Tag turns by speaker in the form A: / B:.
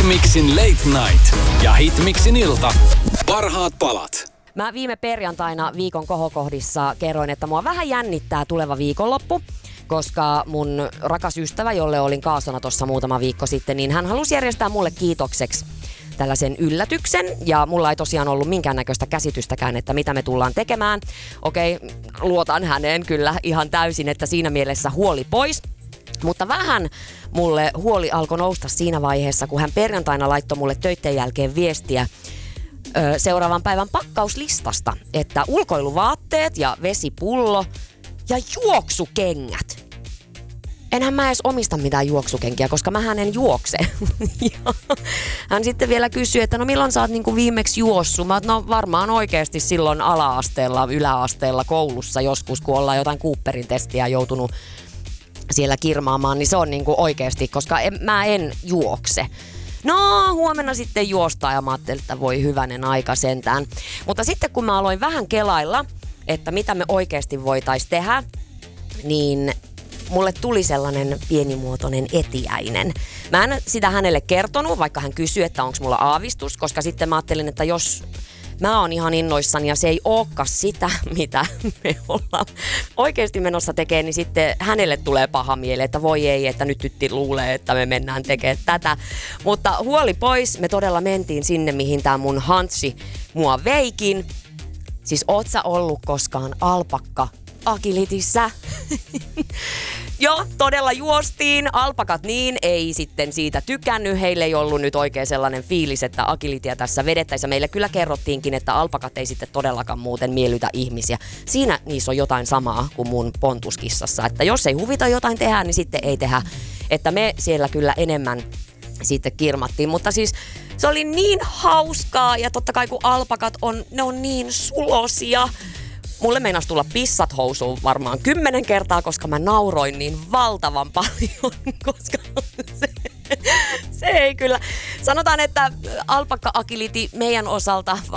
A: Hitmixin Late Night ja Hitmixin ilta. Parhaat palat.
B: Mä viime perjantaina viikon kohokohdissa kerroin, että mua vähän jännittää tuleva viikonloppu, koska mun rakas ystävä, jolle olin kaasona tuossa muutama viikko sitten, niin hän halusi järjestää mulle kiitokseksi tällaisen yllätyksen, ja mulla ei tosiaan ollut minkäännäköistä käsitystäkään, että mitä me tullaan tekemään. Okei, luotan häneen kyllä ihan täysin, että siinä mielessä huoli pois. Mutta vähän mulle huoli alkoi nousta siinä vaiheessa, kun hän perjantaina laittoi mulle töitten jälkeen viestiä seuraavan päivän pakkauslistasta, että ulkoiluvaatteet ja vesipullo ja juoksukengät. Enhän mä edes omista mitään juoksukenkiä, koska mähän en juokse. Ja hän sitten vielä kysyi, että no milloin sä oot niinku viimeksi juossut? Mä oot, no varmaan oikeasti silloin ala-asteella, yläasteella, koulussa joskus, kun ollaan jotain Cooperin testiä joutunut siellä kirmaamaan, niin se on niinku oikeasti, koska mä en juokse. No, huomenna sitten juostaan ja mä ajattelin, että voi hyvänen aika sentään. Mutta sitten kun mä aloin vähän kelailla, että mitä me oikeasti voitaisiin tehdä, niin mulle tuli sellainen pienimuotoinen etiäinen. Mä en sitä hänelle kertonut, vaikka hän kysyi, että onko mulla aavistus, koska sitten mä ajattelin, että jos mä oon ihan innoissani ja se ei olekaan sitä, mitä me ollaan oikeasti menossa tekemään, niin sitten hänelle tulee paha mieli, että voi ei, että nyt tytti luulee, että me mennään tekemään tätä. Mutta huoli pois, me todella mentiin sinne, mihin tää mun Hantsi mua veikin. Siis oot sä ollut koskaan alpakka agilitissä? Joo, todella juostiin. Alpakat niin ei sitten siitä tykännyt. Heille ei ollut nyt oikein sellainen fiilis, että agilitia tässä vedettäisiin. Meille kyllä kerrottiinkin, että alpakat ei sitten todellakaan muuten miellytä ihmisiä. Siinä niissä on jotain samaa kuin mun pontuskissassa. Että jos ei huvita jotain tehdä, niin sitten ei tehdä. Että me siellä kyllä enemmän sitten kirmattiin. Mutta siis se oli niin hauskaa ja totta kai kun alpakat ne on niin sulosia. Mulle meinasi tulla pissat housuun varmaan 10 kertaa, koska mä nauroin niin valtavan paljon, koska se ei kyllä. Sanotaan, että alpakka agility meidän osalta